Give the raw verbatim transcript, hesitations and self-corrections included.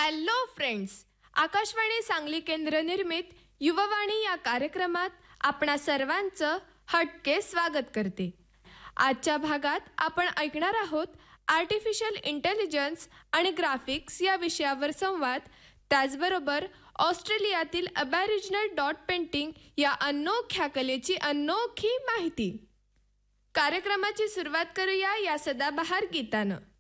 Hello friends, Akashvani Sangli केंद्र निर्मित युववाणी या कार्यक्रमात आपणा सर्वांचं हटके स्वागत करते. आजच्या भागात आपण ऐकणार आहोत आर्टिफिशियल इंटेलिजन्स आणि ग्राफिक्स या विषयावर संवाद. त्याचबरोबर ऑस्ट्रेलियातील अबॅरिजिनल डॉट पेंटिंग या अनोख्या कलेची अनोखी माहिती. कार्यक्रमाची सुरुवात करूया या सदाबहार गीतानं.